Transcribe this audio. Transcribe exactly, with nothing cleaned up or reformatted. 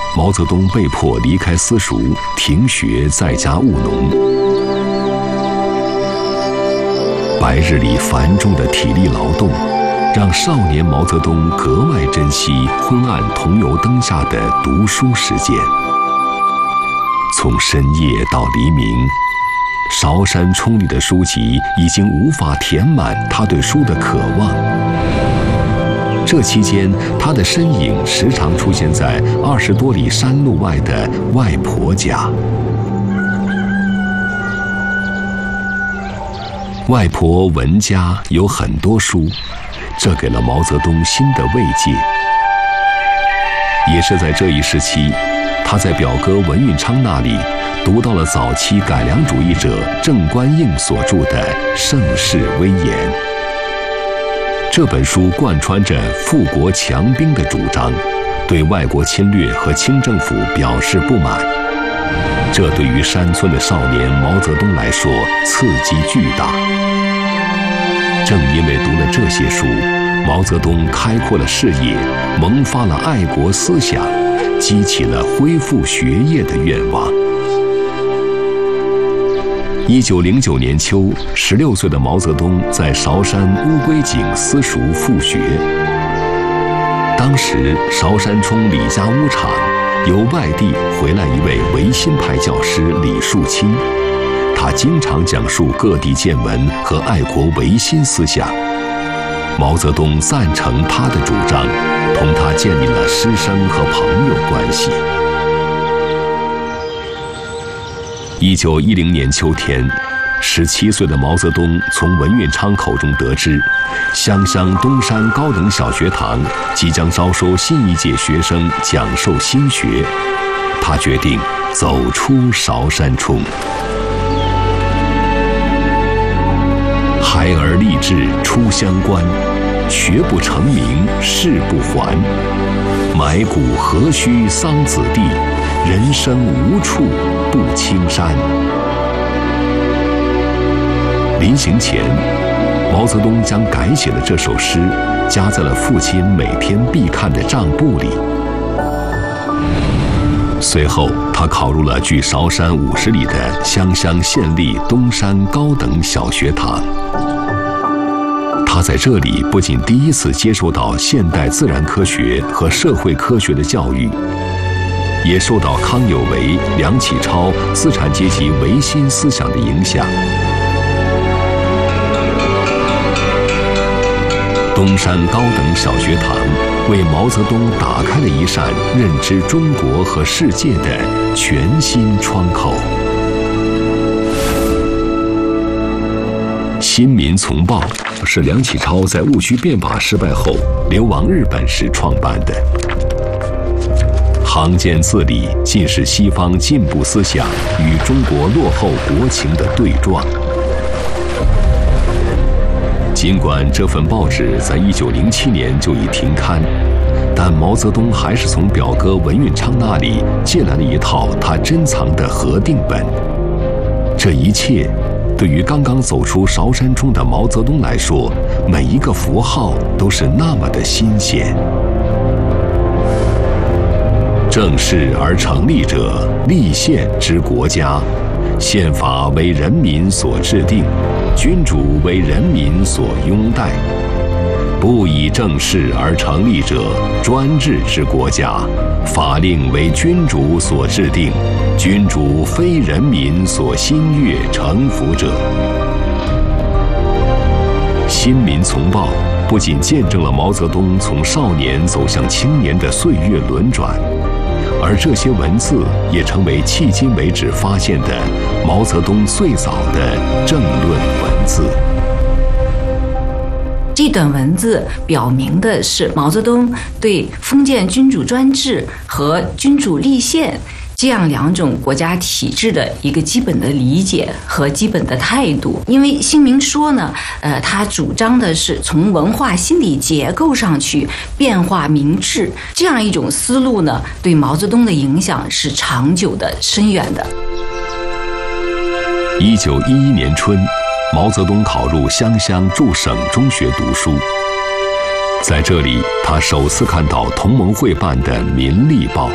毛泽东被迫离开私塾，停学在家务农。白日里繁重的体力劳动，让少年毛泽东格外珍惜昏暗桐油灯下的读书时间。从深夜到黎明，韶山冲里的书籍已经无法填满他对书的渴望。这期间，他的身影时常出现在二十多里山路外的外婆家。外婆文家有很多书，这给了毛泽东新的慰藉。也是在这一时期，他在表哥文运昌那里读到了早期改良主义者郑观应所著的《盛世威严》。这本书贯穿着富国强兵的主张，对外国侵略和清政府表示不满。这对于山村的少年毛泽东来说刺激巨大。正因为读了这些书，毛泽东开阔了视野，萌发了爱国思想，激起了恢复学业的愿望。一九零九年秋，十六岁的毛泽东在韶山乌龟井私塾复学。当时韶山冲李家屋厂由外地回来一位维新派教师李树清，他经常讲述各地见闻和爱国维新思想。毛泽东赞成他的主张，同他建立了师生和朋友关系。一九一零年秋天，十七岁的毛泽东从文运昌口中得知，湘乡东山高等小学堂即将招收新一届学生讲授新学，他决定走出韶山冲。孩儿立志出乡关，学不成名誓不还。埋骨何须桑梓地，人生无处不青山。临行前，毛泽东将改写的这首诗夹在了父亲每天必看的账簿里。随后，他考入了距韶山五十里的湘乡县立东山高等小学堂。他在这里不仅第一次接受到现代自然科学和社会科学的教育，也受到康有为、梁启超资产阶级维新思想的影响。东山高等小学堂为毛泽东打开了一扇认知中国和世界的全新窗口。《新民丛报》是梁启超在戊戌变法失败后流亡日本时创办的。行间字里尽是西方进步思想与中国落后国情的对撞。尽管这份报纸在一九零七年就已停刊，但毛泽东还是从表哥文运昌那里借来了一套他珍藏的核定本。这一切对于刚刚走出韶山冲的毛泽东来说，每一个符号都是那么的新鲜。正式而成立者，立宪之国家。宪法为人民所制定，君主为人民所拥戴。不以正式而成立者，专制之国家。法令为君主所制定，君主非人民所心悦诚服者。《新民丛报》不仅见证了毛泽东从少年走向青年的岁月轮转，而这些文字也成为迄今为止发现的毛泽东最早的政论文字。 这段文字表明的是毛泽东对封建君主专制和君主立宪这样两种国家体制的一个基本的理解和基本的态度。因为新民说呢，呃，他主张的是从文化心理结构上去变化民治，这样一种思路呢，对毛泽东的影响是长久的、深远的。 一九一一年春，毛泽东考入湘乡驻省中学读书，在这里，他首次看到同盟会办的《民力报》。